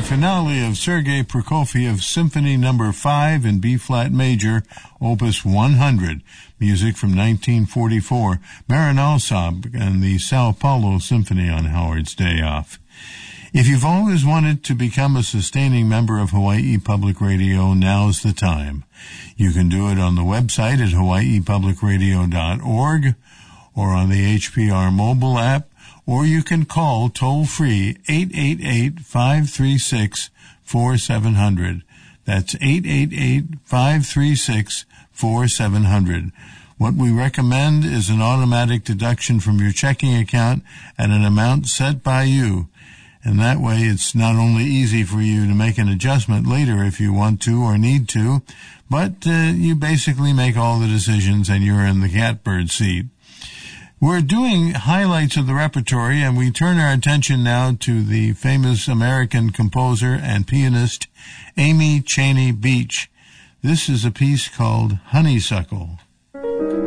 finale of Sergei Prokofiev's Symphony No. 5 in B-flat major, Opus 100, music from 1944, Marin Alsop and the Sao Paulo Symphony on Howard's Day Off. If you've always wanted to become a sustaining member of Hawaii Public Radio, now's the time. You can do it on the website at hawaiipublicradio.org or on the HPR mobile app, or you can call toll-free 888-536-4700. That's 888-536-4700. What we recommend is an automatic deduction from your checking account at an amount set by you. And that way it's not only easy for you to make an adjustment later if you want to or need to, but you basically make all the decisions and you're in the catbird seat. We're doing highlights of the repertory, and we turn our attention now to the famous American composer and pianist Amy Chaney Beach. This is a piece called Honeysuckle.